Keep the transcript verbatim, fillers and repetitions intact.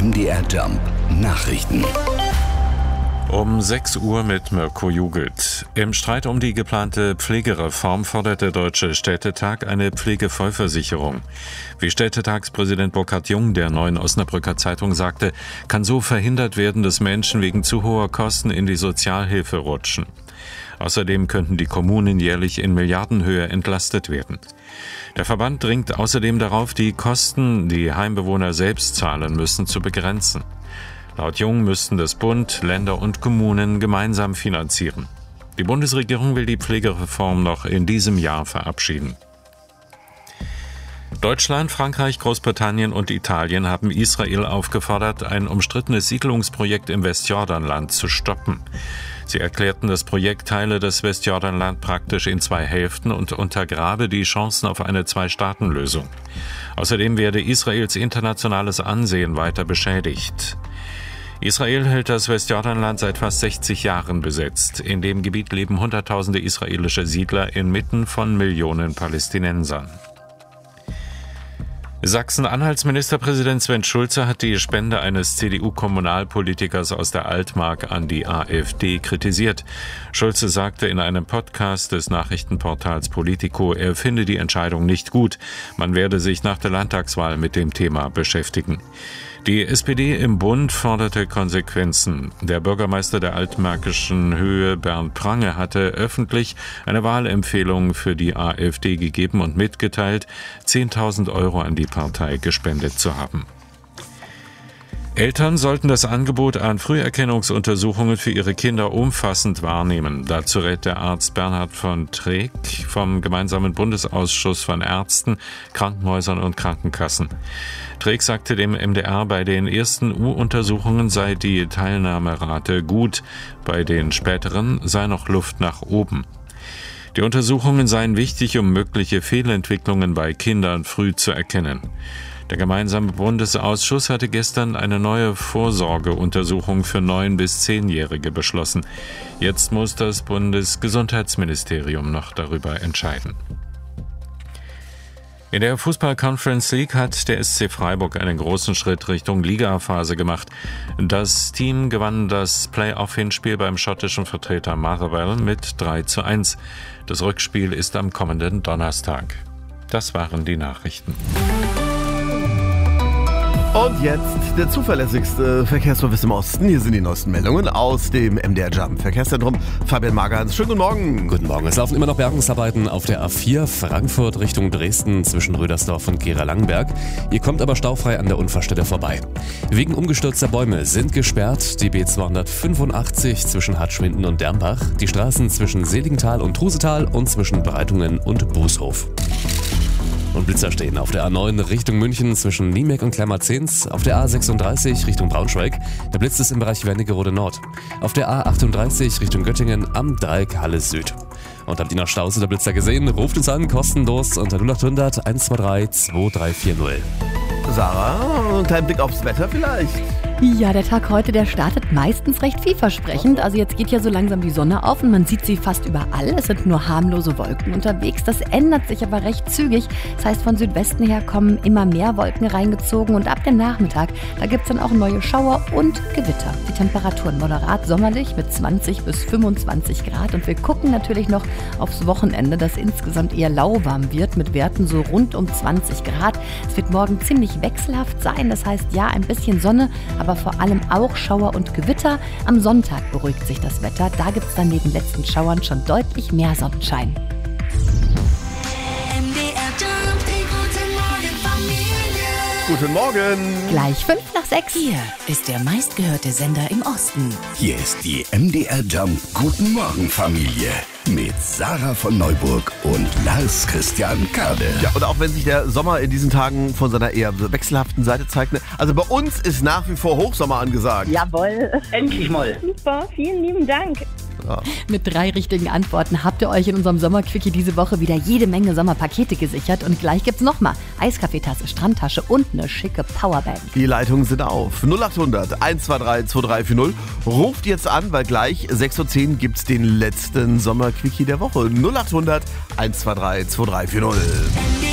M D R Jump Nachrichten. Um sechs Uhr mit Mirko Jugelt. Im Streit um die geplante Pflegereform fordert der Deutsche Städtetag eine Pflegevollversicherung. Wie Städtetagspräsident Burkhard Jung der Neuen Osnabrücker Zeitung sagte, kann so verhindert werden, dass Menschen wegen zu hoher Kosten in die Sozialhilfe rutschen. Außerdem könnten die Kommunen jährlich in Milliardenhöhe entlastet werden. Der Verband dringt außerdem darauf, die Kosten, die Heimbewohner selbst zahlen müssen, zu begrenzen. Laut Jung müssten das Bund, Länder und Kommunen gemeinsam finanzieren. Die Bundesregierung will die Pflegereform noch in diesem Jahr verabschieden. Deutschland, Frankreich, Großbritannien und Italien haben Israel aufgefordert, ein umstrittenes Siedlungsprojekt im Westjordanland zu stoppen. Sie erklärten, das Projekt teile das Westjordanland praktisch in zwei Hälften und untergrabe die Chancen auf eine Zwei-Staaten-Lösung. Außerdem werde Israels internationales Ansehen weiter beschädigt. Israel hält das Westjordanland seit fast sechzig Jahren besetzt. In dem Gebiet leben Hunderttausende israelische Siedler inmitten von Millionen Palästinensern. Sachsen-Anhalts Ministerpräsident Sven Schulze hat die Spende eines C D U-Kommunalpolitikers aus der Altmark an die AfD kritisiert. Schulze sagte in einem Podcast des Nachrichtenportals Politico, er finde die Entscheidung nicht gut. Man werde sich nach der Landtagswahl mit dem Thema beschäftigen. Die S P D im Bund forderte Konsequenzen. Der Bürgermeister der altmärkischen Höhe, Bernd Prange, hatte öffentlich eine Wahlempfehlung für die AfD gegeben und mitgeteilt, zehntausend Euro an die Partei gespendet zu haben. Eltern sollten das Angebot an Früherkennungsuntersuchungen für ihre Kinder umfassend wahrnehmen. Dazu rät der Arzt Bernhard von Treek vom gemeinsamen Bundesausschuss von Ärzten, Krankenhäusern und Krankenkassen. Treek sagte dem M D R, bei den ersten U-Untersuchungen sei die Teilnahmerate gut, bei den späteren sei noch Luft nach oben. Die Untersuchungen seien wichtig, um mögliche Fehlentwicklungen bei Kindern früh zu erkennen. Der gemeinsame Bundesausschuss hatte gestern eine neue Vorsorgeuntersuchung für neun- bis zehnjährige beschlossen. Jetzt muss das Bundesgesundheitsministerium noch darüber entscheiden. In der Fußball-Conference League hat der S C Freiburg einen großen Schritt Richtung Ligaphase gemacht. Das Team gewann das Play-Off-Hinspiel beim schottischen Vertreter Motherwell mit drei zu eins. Das Rückspiel ist am kommenden Donnerstag. Das waren die Nachrichten. Und jetzt der zuverlässigste Verkehrsservice im Osten. Hier sind die neuesten Meldungen aus dem M D R Jump Verkehrszentrum. Fabian Magans, schönen guten Morgen. Guten Morgen. Es laufen immer noch Bergungsarbeiten auf der A vier Frankfurt Richtung Dresden zwischen Rödersdorf und Gera-Langenberg. Ihr kommt aber staufrei an der Unfallstelle vorbei. Wegen umgestürzter Bäume sind gesperrt die B zweihundertfünfundachtzig zwischen Hartschwinden und Dermbach, die Straßen zwischen Seligenthal und Trusetal und zwischen Breitungen und Bußhof. Und Blitzer stehen auf der A neun Richtung München zwischen Niemek und Klemmerzins, auf der A sechsunddreißig Richtung Braunschweig, der Blitz ist im Bereich Wernigerode Nord, auf der A achtunddreißig Richtung Göttingen am Dreieck Halle Süd. Und habt ihr noch Staus oder Blitzer gesehen? Ruft uns an, kostenlos unter null acht hundert eins zwei drei zwei drei vier null. Sarah, einen kleinen Blick aufs Wetter vielleicht? Ja, der Tag heute, der startet meistens recht vielversprechend. Also jetzt geht ja so langsam die Sonne auf und man sieht sie fast überall. Es sind nur harmlose Wolken unterwegs. Das ändert sich aber recht zügig. Das heißt, von Südwesten her kommen immer mehr Wolken reingezogen und ab dem Nachmittag, da gibt's dann auch neue Schauer und Gewitter. Die Temperaturen moderat sommerlich mit zwanzig bis fünfundzwanzig Grad und wir gucken natürlich noch aufs Wochenende, das insgesamt eher lauwarm wird mit Werten so rund um zwanzig Grad. Es wird morgen ziemlich wechselhaft sein, das heißt ja, ein bisschen Sonne, aber vor allem auch Schauer und Gewitter. Am Sonntag beruhigt sich das Wetter. Da gibt es dann neben letzten Schauern schon deutlich mehr Sonnenschein. Guten Morgen. Gleich fünf nach sechs. Hier ist der meistgehörte Sender im Osten. Hier ist die M D R Jump Guten Morgen Familie mit Sarah von Neuburg und Lars Christian Kade. Ja, und auch wenn sich der Sommer in diesen Tagen von seiner eher wechselhaften Seite zeigt, ne? Also bei uns ist nach wie vor Hochsommer angesagt. Jawohl. Endlich mal. Super, vielen lieben Dank. Ja. Mit drei richtigen Antworten habt ihr euch in unserem Sommerquickie diese Woche wieder jede Menge Sommerpakete gesichert. Und gleich gibt's nochmal Eiskaffeetasse, Strandtasche und eine schicke Powerbank. Die Leitungen sind auf. null acht hundert eins zwei drei zwei drei vier null. Ruft jetzt an, weil gleich sechs Uhr zehn gibt's den letzten Sommerquickie der Woche. null acht hundert eins zwei drei zwei drei vier null.